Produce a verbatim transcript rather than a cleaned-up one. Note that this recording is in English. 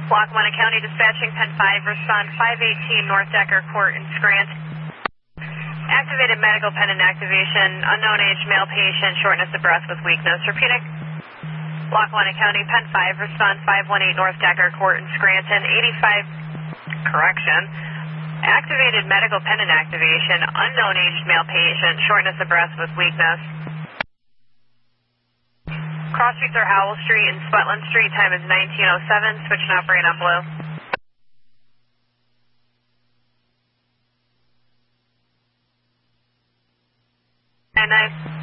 Lackawanna County Dispatching, Pen five, respond five eighteen North Decker Court in Scranton. Activated medical pen inactivation, unknown age, male patient, shortness of breath with weakness. Repeating. Lackawanna County, Pen five, respond five one eight North Decker Court in Scranton, eighty-five, correction. Activated medical pen inactivation, unknown age, male patient, shortness of breath with weakness. Cross streets are Howell Street and Sputland Street, time is nineteen oh seven, switching operate on blue. nine nine.